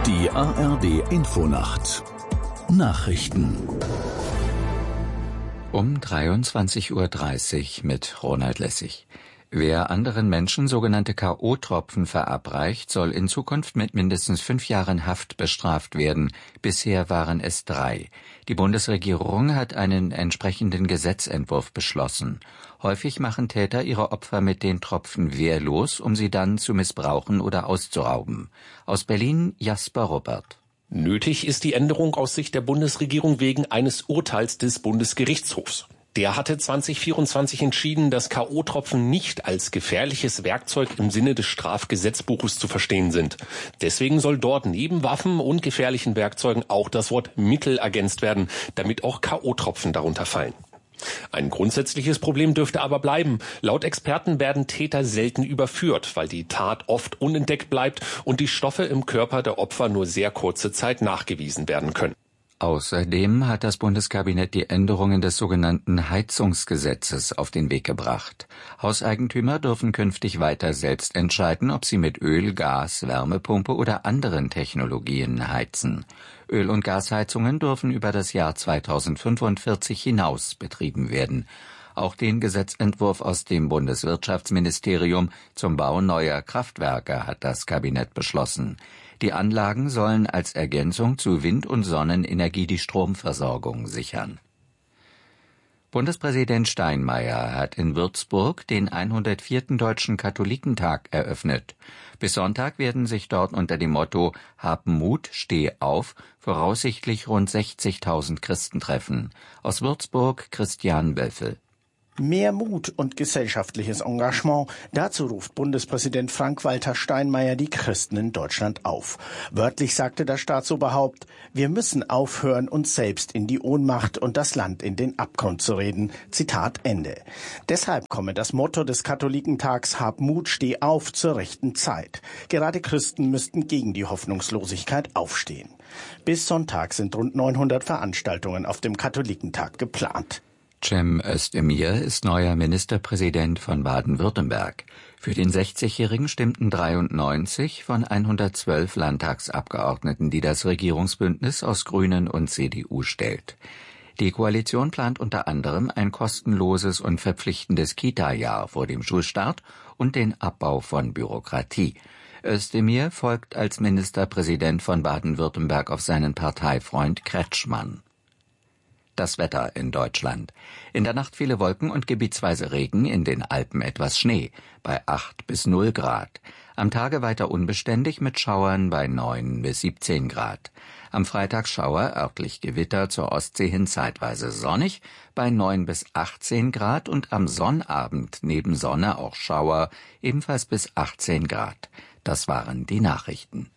Die ARD-Infonacht Nachrichten um 23:30 Uhr mit Ronald Lessig. Wer anderen Menschen sogenannte K.O.-Tropfen verabreicht, soll in Zukunft mit mindestens 5 Jahren Haft bestraft werden. Bisher waren es 3. Die Bundesregierung hat einen entsprechenden Gesetzentwurf beschlossen. Häufig machen Täter ihre Opfer mit den Tropfen wehrlos, um sie dann zu missbrauchen oder auszurauben. Aus Berlin Jasper Ruppert. Nötig ist die Änderung aus Sicht der Bundesregierung wegen eines Urteils des Bundesgerichtshofs. Der hatte 2024 entschieden, dass K.O.-Tropfen nicht als gefährliches Werkzeug im Sinne des Strafgesetzbuches zu verstehen sind. Deswegen soll dort neben Waffen und gefährlichen Werkzeugen auch das Wort Mittel ergänzt werden, damit auch K.O.-Tropfen darunter fallen. Ein grundsätzliches Problem dürfte aber bleiben. Laut Experten werden Täter selten überführt, weil die Tat oft unentdeckt bleibt und die Stoffe im Körper der Opfer nur sehr kurze Zeit nachgewiesen werden können. Außerdem hat das Bundeskabinett die Änderungen des sogenannten Heizungsgesetzes auf den Weg gebracht. Hauseigentümer dürfen künftig weiter selbst entscheiden, ob sie mit Öl, Gas, Wärmepumpe oder anderen Technologien heizen. Öl- und Gasheizungen dürfen über das Jahr 2045 hinaus betrieben werden. Auch den Gesetzentwurf aus dem Bundeswirtschaftsministerium zum Bau neuer Kraftwerke hat das Kabinett beschlossen. Die Anlagen sollen als Ergänzung zu Wind- und Sonnenenergie die Stromversorgung sichern. Bundespräsident Steinmeier hat in Würzburg den 104. Deutschen Katholikentag eröffnet. Bis Sonntag werden sich dort unter dem Motto »Hab Mut, steh auf« voraussichtlich rund 60.000 Christen treffen. Aus Würzburg Christian Wölfel. Mehr Mut und gesellschaftliches Engagement, dazu ruft Bundespräsident Frank-Walter Steinmeier die Christen in Deutschland auf. Wörtlich sagte das Staatsoberhaupt, wir müssen aufhören, uns selbst in die Ohnmacht und das Land in den Abgrund zu reden. Zitat Ende. Deshalb komme das Motto des Katholikentags Hab Mut, steh auf zur rechten Zeit. Gerade Christen müssten gegen die Hoffnungslosigkeit aufstehen. Bis Sonntag sind rund 900 Veranstaltungen auf dem Katholikentag geplant. Cem Özdemir ist neuer Ministerpräsident von Baden-Württemberg. Für den 60-Jährigen stimmten 93 von 112 Landtagsabgeordneten, die das Regierungsbündnis aus Grünen und CDU stellt. Die Koalition plant unter anderem ein kostenloses und verpflichtendes Kita-Jahr vor dem Schulstart und den Abbau von Bürokratie. Özdemir folgt als Ministerpräsident von Baden-Württemberg auf seinen Parteifreund Kretschmann. Das Wetter in Deutschland. In der Nacht viele Wolken und gebietsweise Regen, in den Alpen etwas Schnee, bei 8 bis 0 Grad. Am Tage weiter unbeständig mit Schauern bei 9 bis 17 Grad. Am Freitag Schauer, örtlich Gewitter, zur Ostsee hin zeitweise sonnig, bei 9 bis 18 Grad und am Sonnabend neben Sonne auch Schauer, ebenfalls bis 18 Grad. Das waren die Nachrichten.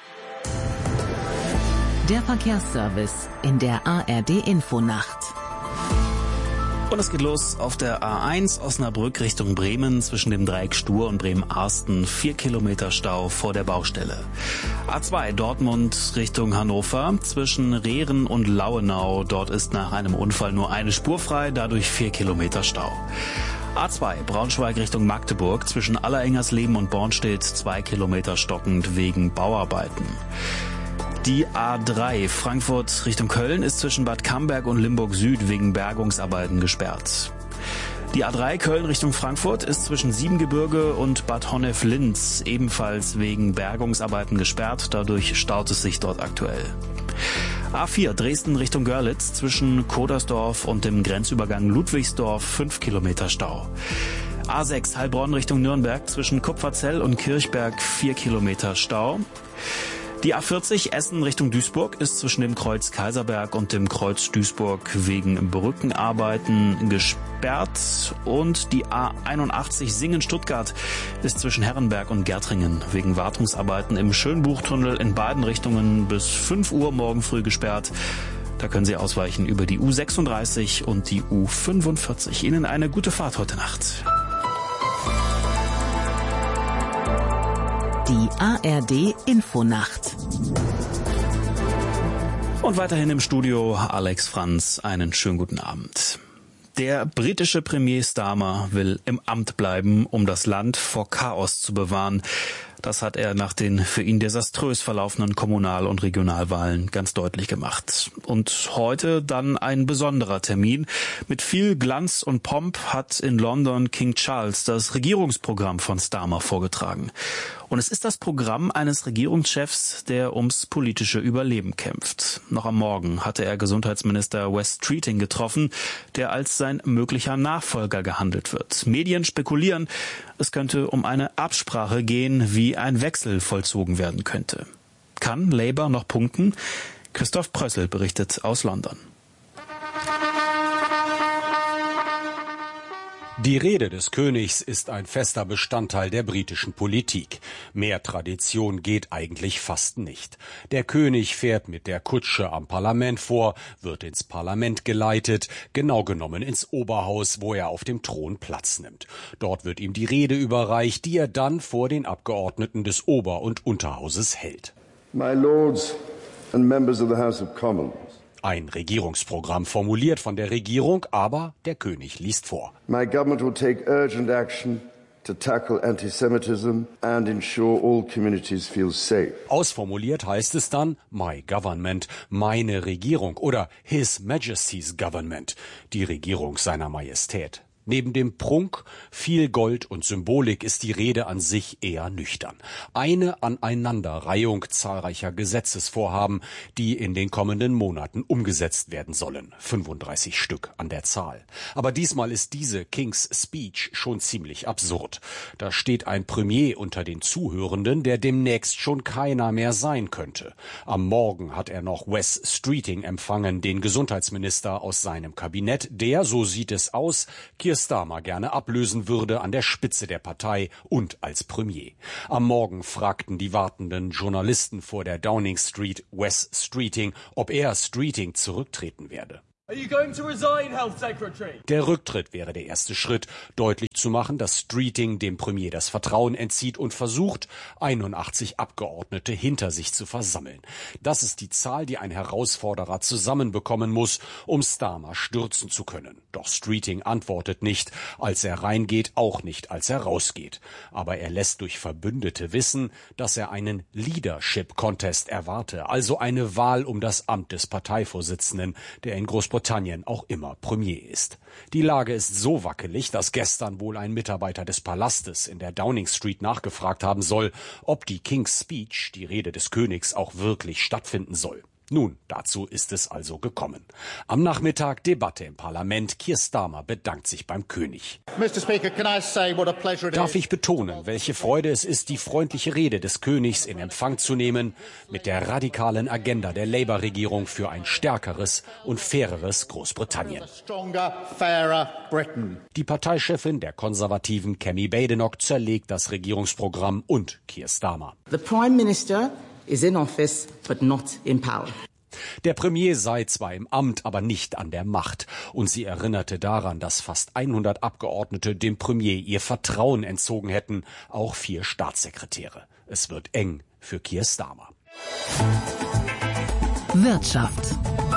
Der Verkehrsservice in der ARD-Infonacht. Und es geht los auf der A1 Osnabrück Richtung Bremen zwischen dem Dreieck Stur und Bremen-Arsten. 4 Kilometer Stau vor der Baustelle. A2 Dortmund Richtung Hannover zwischen Rehren und Lauenau. Dort ist nach einem Unfall nur eine Spur frei, dadurch 4 Kilometer Stau. A2 Braunschweig Richtung Magdeburg zwischen Allerengersleben und Bornstedt 2 Kilometer stockend wegen Bauarbeiten. Die A3 Frankfurt Richtung Köln ist zwischen Bad Camberg und Limburg Süd wegen Bergungsarbeiten gesperrt. Die A3 Köln Richtung Frankfurt ist zwischen Siebengebirge und Bad Honnef-Linz ebenfalls wegen Bergungsarbeiten gesperrt. Dadurch staut es sich dort aktuell. A4 Dresden Richtung Görlitz zwischen Kodersdorf und dem Grenzübergang Ludwigsdorf 5 Kilometer Stau. A6 Heilbronn Richtung Nürnberg zwischen Kupferzell und Kirchberg 4 Kilometer Stau. Die A40 Essen Richtung Duisburg ist zwischen dem Kreuz Kaiserberg und dem Kreuz Duisburg wegen Brückenarbeiten gesperrt. Und die A81 Singen-Stuttgart ist zwischen Herrenberg und Gärtringen wegen Wartungsarbeiten im Schönbuchtunnel in beiden Richtungen bis 5 Uhr morgen früh gesperrt. Da können Sie ausweichen über die U36 und die U45. Ihnen eine gute Fahrt heute Nacht. Die ARD-Infonacht. Und weiterhin im Studio Alex Franz. Einen schönen guten Abend. Der britische Premier Starmer will im Amt bleiben, um das Land vor Chaos zu bewahren. Das hat er nach den für ihn desaströs verlaufenden Kommunal- und Regionalwahlen ganz deutlich gemacht. Und heute dann ein besonderer Termin. Mit viel Glanz und Pomp hat in London King Charles das Regierungsprogramm von Starmer vorgetragen. Und es ist das Programm eines Regierungschefs, der ums politische Überleben kämpft. Noch am Morgen hatte er Gesundheitsminister Wes Streeting getroffen, der als sein möglicher Nachfolger gehandelt wird. Medien spekulieren, es könnte um eine Absprache gehen, wie ein Wechsel vollzogen werden könnte. Kann Labour noch punkten? Christoph Prössel berichtet aus London. Die Rede des Königs ist ein fester Bestandteil der britischen Politik. Mehr Tradition geht eigentlich fast nicht. Der König fährt mit der Kutsche am Parlament vor, wird ins Parlament geleitet, genau genommen ins Oberhaus, wo er auf dem Thron Platz nimmt. Dort wird ihm die Rede überreicht, die er dann vor den Abgeordneten des Ober- und Unterhauses hält. My Lords and members of the House of Commons. Ein Regierungsprogramm formuliert von der Regierung, aber der König liest vor. My government will take urgent action to tackle anti-Semitism and ensure all communities feel safe. Ausformuliert heißt es dann My Government, meine Regierung oder His Majesty's Government, die Regierung seiner Majestät. Neben dem Prunk, viel Gold und Symbolik ist die Rede an sich eher nüchtern. Eine Aneinanderreihung zahlreicher Gesetzesvorhaben, die in den kommenden Monaten umgesetzt werden sollen. 35 Stück an der Zahl. Aber diesmal ist diese King's Speech schon ziemlich absurd. Da steht ein Premier unter den Zuhörenden, der demnächst schon keiner mehr sein könnte. Am Morgen hat er noch Wes Streeting empfangen, den Gesundheitsminister aus seinem Kabinett, der, so sieht es aus, Keir Starmer gerne ablösen würde an der Spitze der Partei und als Premier. Am Morgen fragten die wartenden Journalisten vor der Downing Street Wes Streeting, ob er Streeting zurücktreten werde. Der Rücktritt wäre der erste Schritt, deutlich zu machen, dass Streeting dem Premier das Vertrauen entzieht und versucht, 81 Abgeordnete hinter sich zu versammeln. Das ist die Zahl, die ein Herausforderer zusammenbekommen muss, um Starmer stürzen zu können. Doch Streeting antwortet nicht, als er reingeht, auch nicht, als er rausgeht. Aber er lässt durch Verbündete wissen, dass er einen Leadership-Contest erwarte, also eine Wahl um das Amt des Parteivorsitzenden, der in Großbritannien auch immer Premier ist. Die Lage ist so wackelig, dass gestern wohl ein Mitarbeiter des Palastes in der Downing Street nachgefragt haben soll, ob die King's Speech, die Rede des Königs, auch wirklich stattfinden soll. Nun, dazu ist es also gekommen. Am Nachmittag Debatte im Parlament. Keir Starmer bedankt sich beim König. Darf ich betonen, welche Freude es ist, die freundliche Rede des Königs in Empfang zu nehmen, mit der radikalen Agenda der Labour-Regierung für ein stärkeres und faireres Großbritannien. Die Parteichefin der Konservativen, Kemi Badenoch, zerlegt das Regierungsprogramm und Keir Starmer. The Prime Minister is in office, but not in power. Der Premier sei zwar im Amt, aber nicht an der Macht. Und sie erinnerte daran, dass fast 100 Abgeordnete dem Premier ihr Vertrauen entzogen hätten, auch 4 Staatssekretäre. Es wird eng für Keir Starmer. Wirtschaft.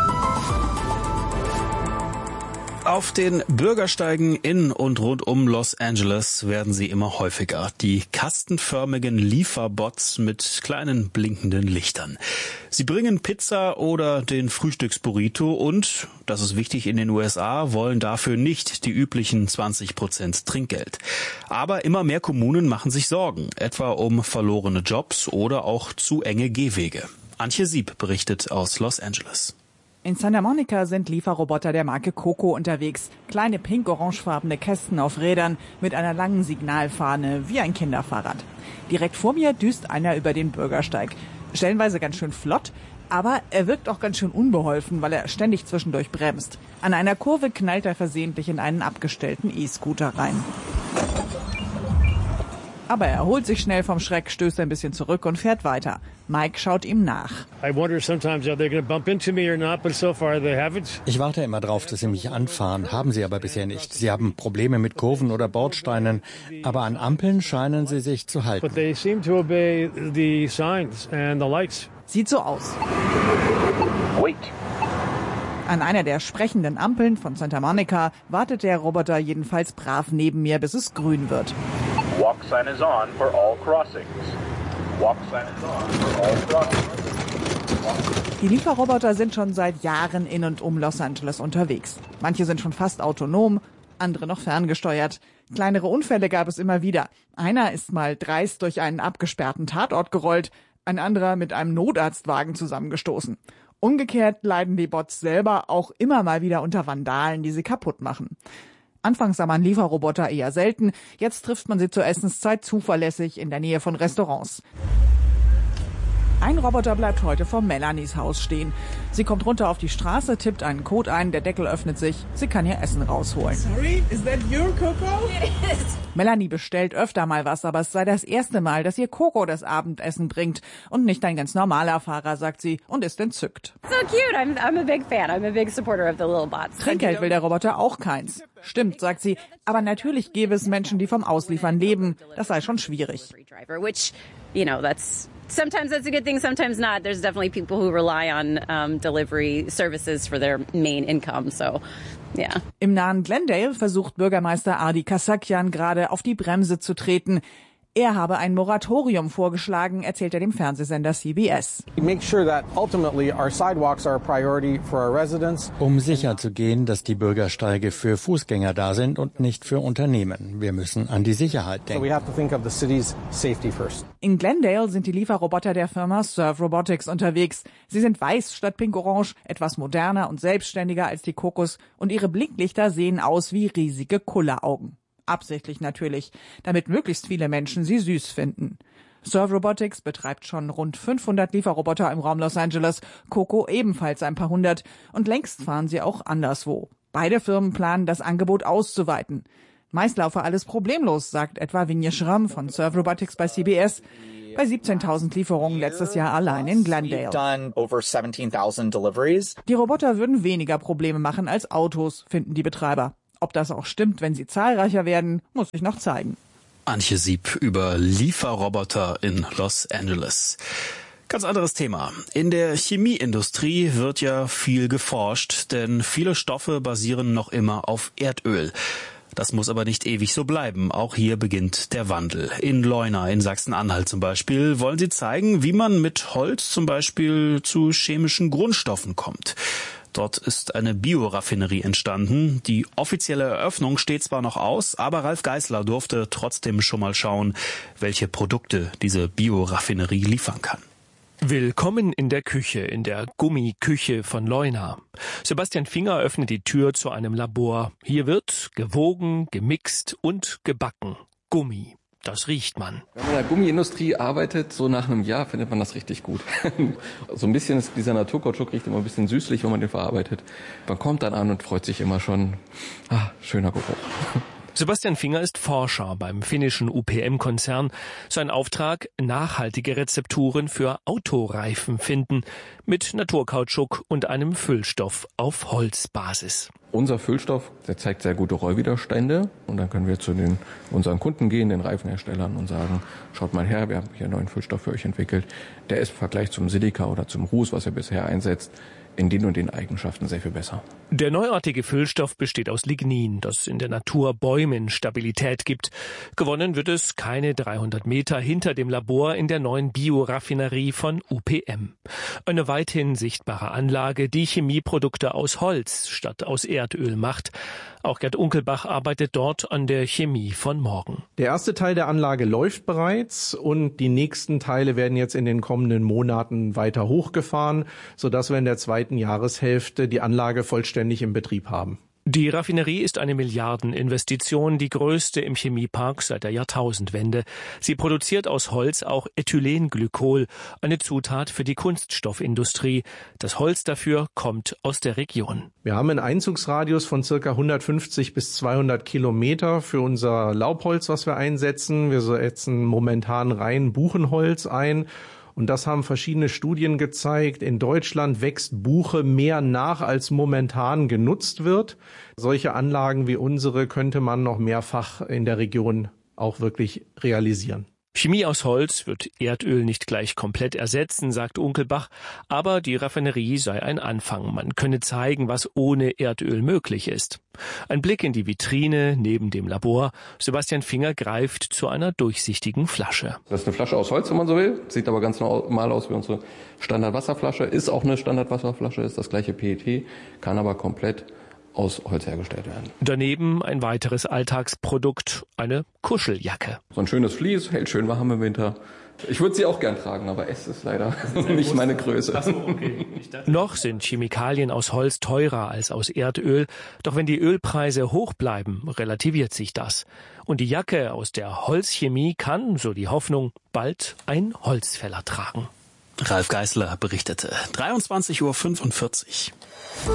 Auf den Bürgersteigen in und rund um Los Angeles werden sie immer häufiger. Die kastenförmigen Lieferbots mit kleinen blinkenden Lichtern. Sie bringen Pizza oder den Frühstücksburrito und, das ist wichtig in den USA, wollen dafür nicht die üblichen 20% Trinkgeld. Aber immer mehr Kommunen machen sich Sorgen, etwa um verlorene Jobs oder auch zu enge Gehwege. Antje Sieb berichtet aus Los Angeles. In Santa Monica sind Lieferroboter der Marke Coco unterwegs. Kleine pink-orangefarbene Kästen auf Rädern mit einer langen Signalfahne wie ein Kinderfahrrad. Direkt vor mir düst einer über den Bürgersteig. Stellenweise ganz schön flott, aber er wirkt auch ganz schön unbeholfen, weil er ständig zwischendurch bremst. An einer Kurve knallt er versehentlich in einen abgestellten E-Scooter rein. Aber er erholt sich schnell vom Schreck, stößt ein bisschen zurück und fährt weiter. Mike schaut ihm nach. Ich warte immer drauf, dass sie mich anfahren, haben sie aber bisher nicht. Sie haben Probleme mit Kurven oder Bordsteinen, aber an Ampeln scheinen sie sich zu halten. Sieht so aus. An einer der sprechenden Ampeln von Santa Monica wartet der Roboter jedenfalls brav neben mir, bis es grün wird. Walk sign is on for all crossings. Die Lieferroboter sind schon seit Jahren in und um Los Angeles unterwegs. Manche sind schon fast autonom, andere noch ferngesteuert. Kleinere Unfälle gab es immer wieder. Einer ist mal dreist durch einen abgesperrten Tatort gerollt, ein anderer mit einem Notarztwagen zusammengestoßen. Umgekehrt leiden die Bots selber auch immer mal wieder unter Vandalen, die sie kaputt machen. Anfangs sah man Lieferroboter eher selten, jetzt trifft man sie zur Essenszeit zuverlässig in der Nähe von Restaurants. Ein Roboter bleibt heute vor Melanies Haus stehen. Sie kommt runter auf die Straße, tippt einen Code ein, der Deckel öffnet sich, sie kann ihr Essen rausholen. Sorry, is that your Coco? Yes. Melanie bestellt öfter mal was, aber es sei das erste Mal, dass ihr Coco das Abendessen bringt und nicht ein ganz normaler Fahrer, sagt sie und ist entzückt. So cute, I'm a big fan, I'm a big supporter of the little bots. Trinkgeld will der Roboter auch keins. Stimmt, sagt sie, aber natürlich gäbe es Menschen, die vom Ausliefern leben. Das sei schon schwierig. Sometimes that's a good thing, sometimes not. There's definitely people who rely on delivery services for their main income, so yeah. Im nahen Glendale versucht Bürgermeister Adi Kasakian gerade auf die Bremse zu treten. Er habe ein Moratorium vorgeschlagen, erzählt er dem Fernsehsender CBS. Um sicherzugehen, dass die Bürgersteige für Fußgänger da sind und nicht für Unternehmen. Wir müssen an die Sicherheit denken. In Glendale sind die Lieferroboter der Firma Serve Robotics unterwegs. Sie sind weiß statt pink-orange, etwas moderner und selbstständiger als die Kokos und ihre Blinklichter sehen aus wie riesige Kulleraugen. Absichtlich natürlich, damit möglichst viele Menschen sie süß finden. Serve Robotics betreibt schon rund 500 Lieferroboter im Raum Los Angeles, Coco ebenfalls ein paar hundert und längst fahren sie auch anderswo. Beide Firmen planen, das Angebot auszuweiten. Meist laufe alles problemlos, sagt etwa Vinje Schramm von Serve Robotics bei CBS. Bei 17.000 Lieferungen letztes Jahr allein in Glendale. Die Roboter würden weniger Probleme machen als Autos, finden die Betreiber. Ob das auch stimmt, wenn sie zahlreicher werden, muss sich noch zeigen. Antje Sieb über Lieferroboter in Los Angeles. Ganz anderes Thema. In der Chemieindustrie wird ja viel geforscht, denn viele Stoffe basieren noch immer auf Erdöl. Das muss aber nicht ewig so bleiben. Auch hier beginnt der Wandel. In Leuna in Sachsen-Anhalt zum Beispiel wollen sie zeigen, wie man mit Holz zum Beispiel zu chemischen Grundstoffen kommt. Dort ist eine Bioraffinerie entstanden. Die offizielle Eröffnung steht zwar noch aus, aber Ralf Geißler durfte trotzdem schon mal schauen, welche Produkte diese Bioraffinerie liefern kann. Willkommen in der Küche, in der Gummiküche von Leuna. Sebastian Finger öffnet die Tür zu einem Labor. Hier wird gewogen, gemixt und gebacken. Gummi. Das riecht man. Wenn man in der Gummiindustrie arbeitet, so nach einem Jahr findet man das richtig gut. So ein bisschen ist dieser Naturkautschuk riecht immer ein bisschen süßlich, wenn man den verarbeitet. Man kommt dann an und freut sich immer schon. Schöner Geruch. Sebastian Finger ist Forscher beim finnischen UPM-Konzern. Sein Auftrag: nachhaltige Rezepturen für Autoreifen finden mit Naturkautschuk und einem Füllstoff auf Holzbasis. Unser Füllstoff, der zeigt sehr gute Rollwiderstände und dann können wir zu unseren Kunden gehen, den Reifenherstellern und sagen, schaut mal her, wir haben hier einen neuen Füllstoff für euch entwickelt. Der ist im Vergleich zum Silica oder zum Ruß, was ihr bisher einsetzt, in den und den Eigenschaften sehr viel besser. Der neuartige Füllstoff besteht aus Lignin, das in der Natur Bäumen Stabilität gibt. Gewonnen wird es keine 300 Meter hinter dem Labor in der neuen Bioraffinerie von UPM. Eine weithin sichtbare Anlage, die Chemieprodukte aus Holz statt aus Erdöl macht. Auch Gerd Unkelbach arbeitet dort an der Chemie von morgen. Der erste Teil der Anlage läuft bereits und die nächsten Teile werden jetzt in den kommenden Monaten weiter hochgefahren, sodass wir in der zweiten Jahreshälfte die Anlage vollständig im Betrieb haben. Die Raffinerie ist eine Milliardeninvestition, die größte im Chemiepark seit der Jahrtausendwende. Sie produziert aus Holz auch Ethylenglykol, eine Zutat für die Kunststoffindustrie. Das Holz dafür kommt aus der Region. Wir haben einen Einzugsradius von ca. 150 bis 200 Kilometer für unser Laubholz, was wir einsetzen. Wir setzen momentan rein Buchenholz ein. Und das haben verschiedene Studien gezeigt. In Deutschland wächst Buche mehr nach, als momentan genutzt wird. Solche Anlagen wie unsere könnte man noch mehrfach in der Region auch wirklich realisieren. Chemie aus Holz wird Erdöl nicht gleich komplett ersetzen, sagt Unkelbach, aber die Raffinerie sei ein Anfang. Man könne zeigen, was ohne Erdöl möglich ist. Ein Blick in die Vitrine neben dem Labor. Sebastian Finger greift zu einer durchsichtigen Flasche. Das ist eine Flasche aus Holz, wenn man so will. Sieht aber ganz normal aus wie unsere Standardwasserflasche. Ist auch eine Standardwasserflasche, ist das gleiche PET, kann aber komplett aus Holz hergestellt werden. Daneben ein weiteres Alltagsprodukt, eine Kuscheljacke. So ein schönes Vlies, hält schön warm im Winter. Ich würde sie auch gern tragen, aber es ist leider nicht meine Größe. Ach so, okay. Noch sind Chemikalien aus Holz teurer als aus Erdöl. Doch wenn die Ölpreise hoch bleiben, relativiert sich das. Und die Jacke aus der Holzchemie kann, so die Hoffnung, bald ein Holzfäller tragen. Ralf Geißler berichtete. 23:45 Uhr.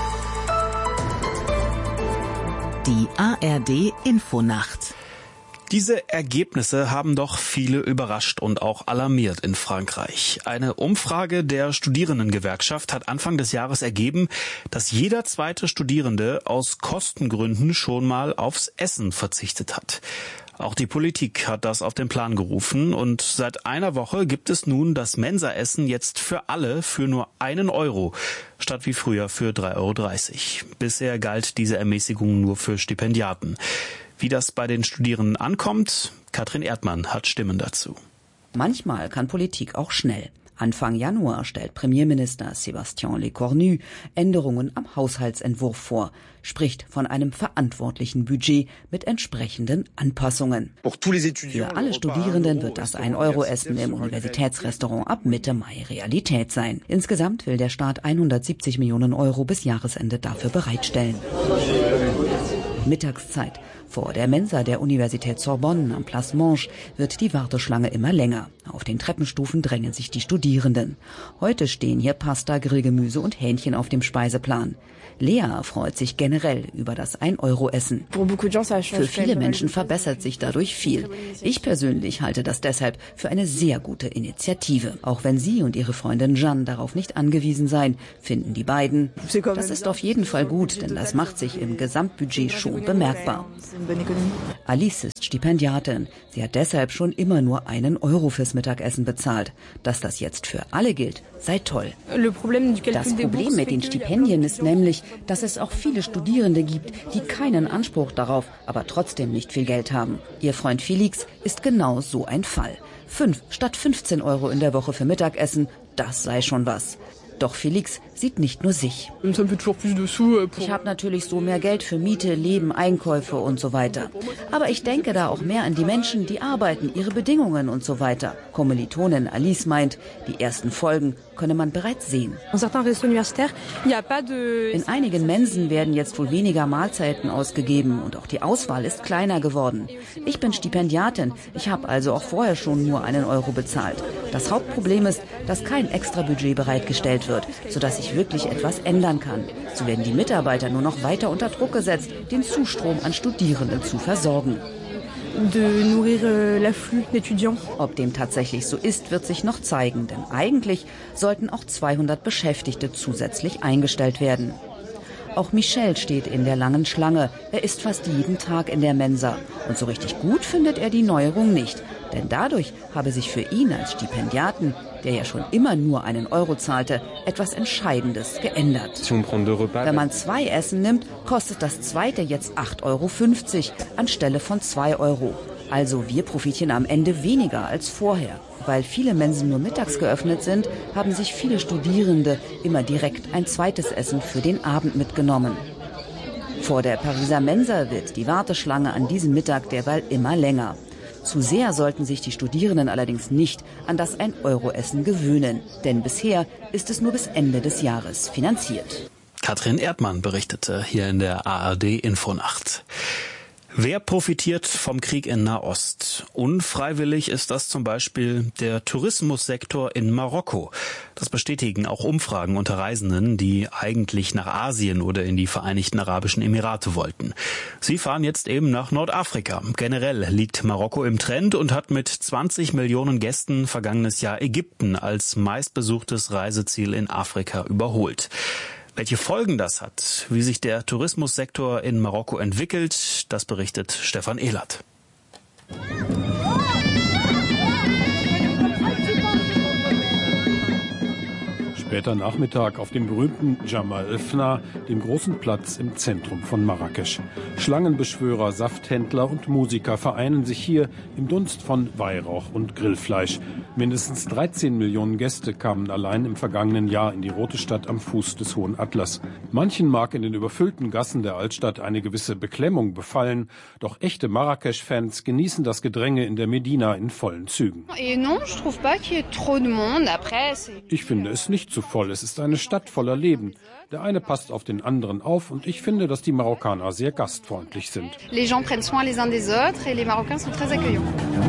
Die ARD Infonacht. Diese Ergebnisse haben doch viele überrascht und auch alarmiert in Frankreich. Eine Umfrage der Studierendengewerkschaft hat Anfang des Jahres ergeben, dass jeder zweite Studierende aus Kostengründen schon mal aufs Essen verzichtet hat. Auch die Politik hat das auf den Plan gerufen und seit einer Woche gibt es nun das Mensaessen jetzt für alle für nur 1 Euro, statt wie früher für 3,30 Euro. Bisher galt diese Ermäßigung nur für Stipendiaten. Wie das bei den Studierenden ankommt, Katrin Erdmann hat Stimmen dazu. Manchmal kann Politik auch schnell. Anfang Januar stellt Premierminister Sébastien Lecornu Änderungen am Haushaltsentwurf vor, spricht von einem verantwortlichen Budget mit entsprechenden Anpassungen. Für alle Studierenden wird das 1-Euro-Essen im Universitätsrestaurant ab Mitte Mai Realität sein. Insgesamt will der Staat 170 Millionen Euro bis Jahresende dafür bereitstellen. Mittagszeit. Vor der Mensa der Universität Sorbonne am Place Monge wird die Warteschlange immer länger. Auf den Treppenstufen drängen sich die Studierenden. Heute stehen hier Pasta, Grillgemüse und Hähnchen auf dem Speiseplan. Lea freut sich generell über das 1-Euro-Essen. Für viele Menschen verbessert sich dadurch viel. Ich persönlich halte das deshalb für eine sehr gute Initiative. Auch wenn sie und ihre Freundin Jeanne darauf nicht angewiesen seien, finden die beiden, das ist auf jeden Fall gut, denn das macht sich im Gesamtbudget schon bemerkbar. Alice ist Stipendiatin. Sie hat deshalb schon immer nur 1 Euro fürs Mittagessen bezahlt. Dass das jetzt für alle gilt, sei toll. Das Problem mit den Stipendien ist nämlich, dass es auch viele Studierende gibt, die keinen Anspruch darauf, aber trotzdem nicht viel Geld haben. Ihr Freund Felix ist genau so ein Fall. 5 statt 15 Euro in der Woche für Mittagessen, das sei schon was. Doch Felix sieht nicht nur sich. Ich habe natürlich so mehr Geld für Miete, Leben, Einkäufe und so weiter. Aber ich denke da auch mehr an die Menschen, die arbeiten, ihre Bedingungen und so weiter. Kommilitonin Alice meint, die ersten Folgen könne man bereits sehen. In einigen Mensen werden jetzt wohl weniger Mahlzeiten ausgegeben und auch die Auswahl ist kleiner geworden. Ich bin Stipendiatin, ich habe also auch vorher schon nur 1 Euro bezahlt. Das Hauptproblem ist, dass kein Extrabudget bereitgestellt wird, sodass ich wirklich etwas ändern kann. So werden die Mitarbeiter nur noch weiter unter Druck gesetzt, den Zustrom an Studierenden zu versorgen. Ob dem tatsächlich so ist, wird sich noch zeigen, denn eigentlich sollten auch 200 Beschäftigte zusätzlich eingestellt werden. Auch Michel steht in der langen Schlange. Er isst fast jeden Tag in der Mensa. Und so richtig gut findet er die Neuerung nicht. Denn dadurch habe sich für ihn als Stipendiaten, der ja schon immer nur 1 Euro zahlte, etwas Entscheidendes geändert. Wenn man 2 Essen nimmt, kostet das zweite jetzt 8,50 Euro anstelle von 2 Euro. Also wir profitieren am Ende weniger als vorher. Weil viele Mensen nur mittags geöffnet sind, haben sich viele Studierende immer direkt ein zweites Essen für den Abend mitgenommen. Vor der Pariser Mensa wird die Warteschlange an diesem Mittag derweil immer länger. Zu sehr sollten sich die Studierenden allerdings nicht an das 1-Euro-Essen gewöhnen, denn bisher ist es nur bis Ende des Jahres finanziert. Katrin Erdmann berichtete hier in der ARD Infonacht. Wer profitiert vom Krieg in Nahost? Unfreiwillig ist das zum Beispiel der Tourismussektor in Marokko. Das bestätigen auch Umfragen unter Reisenden, die eigentlich nach Asien oder in die Vereinigten Arabischen Emirate wollten. Sie fahren jetzt eben nach Nordafrika. Generell liegt Marokko im Trend und hat mit 20 Millionen Gästen vergangenes Jahr Ägypten als meistbesuchtes Reiseziel in Afrika überholt. Welche Folgen das hat, wie sich der Tourismussektor in Marokko entwickelt, das berichtet Stefan Ehlert. Später Nachmittag auf dem berühmten Jamal el-Fna, dem großen Platz im Zentrum von Marrakesch. Schlangenbeschwörer, Safthändler und Musiker vereinen sich hier im Dunst von Weihrauch und Grillfleisch. Mindestens 13 Millionen Gäste kamen allein im vergangenen Jahr in die Rote Stadt am Fuß des Hohen Atlas. Manchen mag in den überfüllten Gassen der Altstadt eine gewisse Beklemmung befallen, doch echte Marrakesch-Fans genießen das Gedränge in der Medina in vollen Zügen. Ich finde es nicht zu voll, es ist eine Stadt voller Leben. Der eine passt auf den anderen auf und ich finde, dass die Marokkaner sehr gastfreundlich sind. Les gens prennent soin les uns des autres et les Marocains sont très accueillants.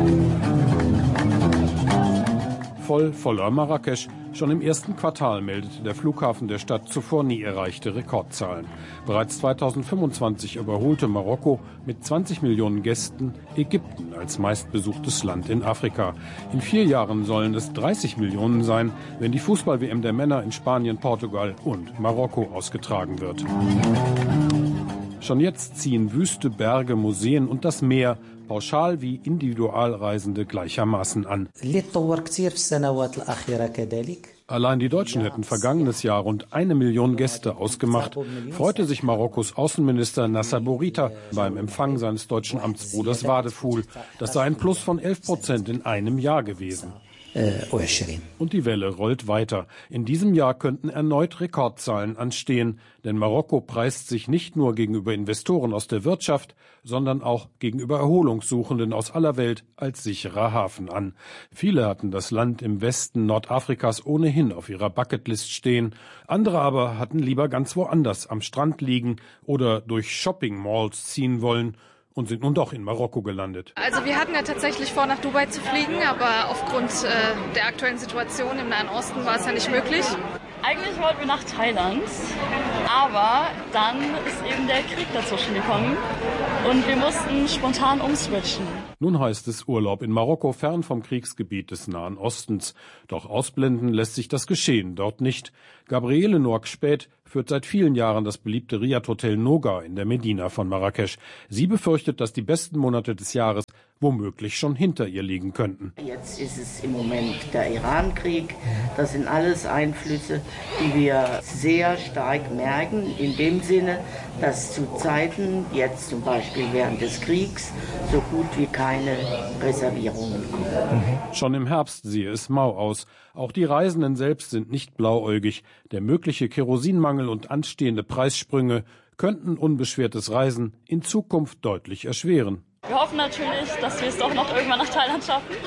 Voller Marrakesch. Schon im ersten Quartal meldete der Flughafen der Stadt zuvor nie erreichte Rekordzahlen. Bereits 2025 überholte Marokko mit 20 Millionen Gästen Ägypten als meistbesuchtes Land in Afrika. In 4 Jahren sollen es 30 Millionen sein, wenn die Fußball-WM der Männer in Spanien, Portugal und Marokko ausgetragen wird. Schon jetzt ziehen Wüste, Berge, Museen und das Meer pauschal wie Individualreisende gleichermaßen an. Allein die Deutschen hätten vergangenes Jahr rund 1 Million Gäste ausgemacht, freute sich Marokkos Außenminister Nasser Bourita beim Empfang seines deutschen Amtsbruders Wadeful. Das sei ein Plus von 11% in einem Jahr gewesen. Und die Welle rollt weiter. In diesem Jahr könnten erneut Rekordzahlen anstehen, denn Marokko preist sich nicht nur gegenüber Investoren aus der Wirtschaft, sondern auch gegenüber Erholungssuchenden aus aller Welt als sicherer Hafen an. Viele hatten das Land im Westen Nordafrikas ohnehin auf ihrer Bucketlist stehen, andere aber hatten lieber ganz woanders am Strand liegen oder durch Shopping-Malls ziehen wollen und sind nun doch in Marokko gelandet. Also wir hatten ja tatsächlich vor, nach Dubai zu fliegen, aber aufgrund der aktuellen Situation im Nahen Osten war es ja nicht möglich. Eigentlich wollten wir nach Thailand, aber dann ist eben der Krieg dazwischen gekommen und wir mussten spontan umswitchen. Nun heißt es Urlaub in Marokko, fern vom Kriegsgebiet des Nahen Ostens. Doch ausblenden lässt sich das Geschehen dort nicht. Gabriele Noack-Späth führt seit vielen Jahren das beliebte Riad-Hotel Noga in der Medina von Marrakesch. Sie befürchtet, dass die besten Monate des Jahres womöglich schon hinter ihr liegen könnten. Jetzt ist es im Moment der Iran-Krieg. Das sind alles Einflüsse, die wir sehr stark merken, in dem Sinne, dass zu Zeiten, jetzt zum Beispiel während des Kriegs, so gut wie keine Reservierungen kommen. Schon im Herbst sehe es mau aus. Auch die Reisenden selbst sind nicht blauäugig. Der mögliche Kerosinmangel und anstehende Preissprünge könnten unbeschwertes Reisen in Zukunft deutlich erschweren. Wir hoffen natürlich, dass wir es doch noch irgendwann nach Thailand schaffen,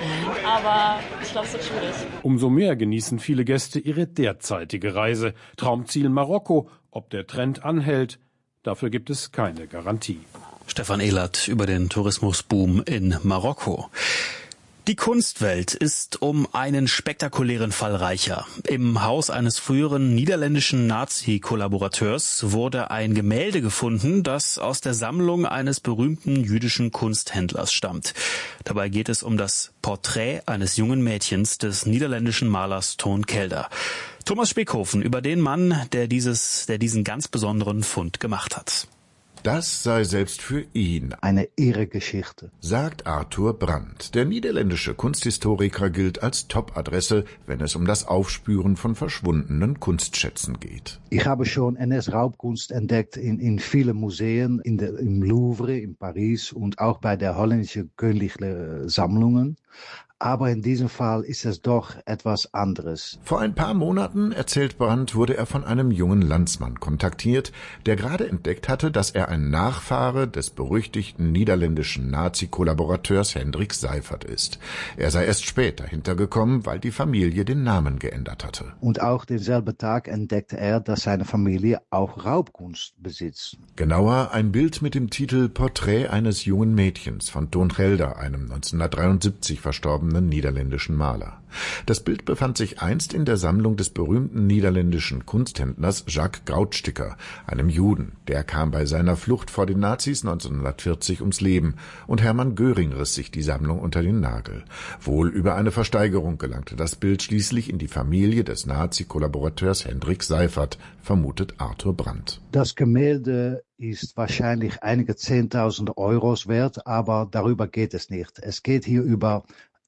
aber ich glaube, es wird schwierig. Umso mehr genießen viele Gäste ihre derzeitige Reise. Traumziel Marokko, ob der Trend anhält, dafür gibt es keine Garantie. Stefan Ehlert über den Tourismusboom in Marokko. Die Kunstwelt ist um einen spektakulären Fall reicher. Im Haus eines früheren niederländischen Nazi-Kollaborateurs wurde ein Gemälde gefunden, das aus der Sammlung eines berühmten jüdischen Kunsthändlers stammt. Dabei geht es um das Porträt eines jungen Mädchens des niederländischen Malers Toon Kelder. Thomas Speckhofen über den Mann, der diesen ganz besonderen Fund gemacht hat. Das sei selbst für ihn eine Ehrengeschichte, sagt Arthur Brandt. Der niederländische Kunsthistoriker gilt als Top-Adresse, wenn es um das Aufspüren von verschwundenen Kunstschätzen geht. Ich habe schon NS-Raubkunst entdeckt in vielen Museen, im Louvre, in Paris und auch bei der holländischen königlichen Sammlungen. Aber in diesem Fall ist es doch etwas anderes. Vor ein paar Monaten, erzählt Brandt, wurde er von einem jungen Landsmann kontaktiert, der gerade entdeckt hatte, dass er ein Nachfahre des berüchtigten niederländischen Nazi-Kollaborateurs Hendrik Seifert ist. Er sei erst später hintergekommen, weil die Familie den Namen geändert hatte. Und auch denselben Tag entdeckte er, dass seine Familie auch Raubkunst besitzt. Genauer ein Bild mit dem Titel Porträt eines jungen Mädchens von Toon Kelder, einem 1973 verstorbenen niederländischen Maler. Das Bild befand sich einst in der Sammlung des berühmten niederländischen Kunsthändlers Jacques Groutsticker, einem Juden. Der kam bei seiner Flucht vor den Nazis 1940 ums Leben und Hermann Göring riss sich die Sammlung unter den Nagel. Wohl über eine Versteigerung gelangte das Bild schließlich in die Familie des Nazi-Kollaborateurs Hendrik Seifert, vermutet Arthur Brandt. Das Gemälde ist wahrscheinlich einige 10.000 Euros wert, aber darüber geht es nicht. Es geht hier über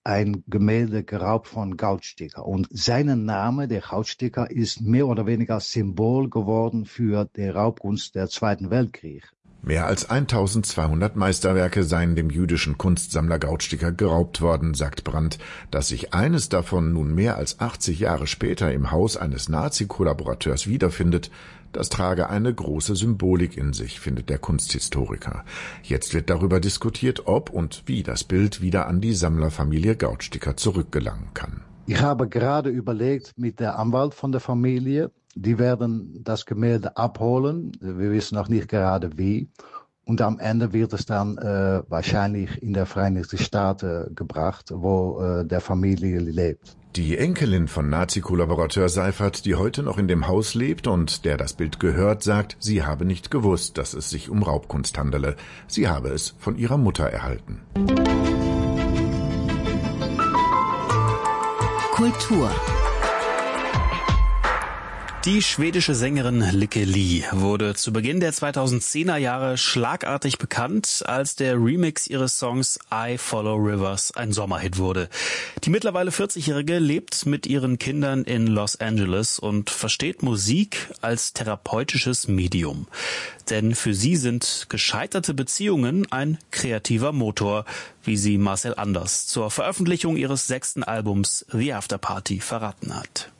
ein Gemälde geraubt von Goldsticker. Und sein Name, der Goldsticker, ist mehr oder weniger Symbol geworden für die Raubkunst der Zweiten Weltkrieg. Mehr als 1200 Meisterwerke seien dem jüdischen Kunstsammler Gautsticker geraubt worden, sagt Brandt. Dass sich eines davon nun mehr als 80 Jahre später im Haus eines Nazi-Kollaborateurs wiederfindet, das trage eine große Symbolik in sich, findet der Kunsthistoriker. Jetzt wird darüber diskutiert, ob und wie das Bild wieder an die Sammlerfamilie Gautsticker zurückgelangen kann. Ich habe gerade überlegt mit der Anwalt von der Familie, die werden das Gemälde abholen, wir wissen noch nicht gerade wie, und am Ende wird es dann wahrscheinlich in der Vereinigten Staaten gebracht, wo der Familie lebt. Die Enkelin von Nazi-Kollaborateur Seifert, die heute noch in dem Haus lebt und der das Bild gehört, sagt, sie habe nicht gewusst, dass es sich um Raubkunst handele. Sie habe es von ihrer Mutter erhalten. Kultur. Die schwedische Sängerin Lykke Li wurde zu Beginn der 2010er Jahre schlagartig bekannt, als der Remix ihres Songs I Follow Rivers ein Sommerhit wurde. Die mittlerweile 40-Jährige lebt mit ihren Kindern in Los Angeles und versteht Musik als therapeutisches Medium. Denn für sie sind gescheiterte Beziehungen ein kreativer Motor, wie sie Marcel Anders zur Veröffentlichung ihres 6. Albums The After Party verraten hat.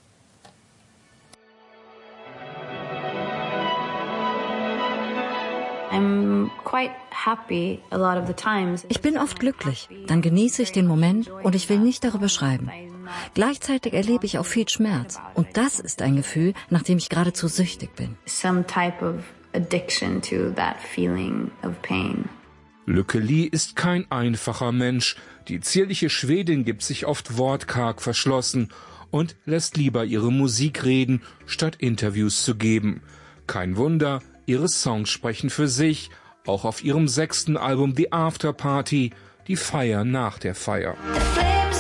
Ich bin oft glücklich, dann genieße ich den Moment und ich will nicht darüber schreiben. Gleichzeitig erlebe ich auch viel Schmerz und das ist ein Gefühl, nach dem ich geradezu süchtig bin. Lykke Li ist kein einfacher Mensch. Die zierliche Schwedin gibt sich oft wortkarg verschlossen und lässt lieber ihre Musik reden, statt Interviews zu geben. Kein Wunder, ihre Songs sprechen für sich, auch auf ihrem 6. Album The After Party, die Feier nach der Feier.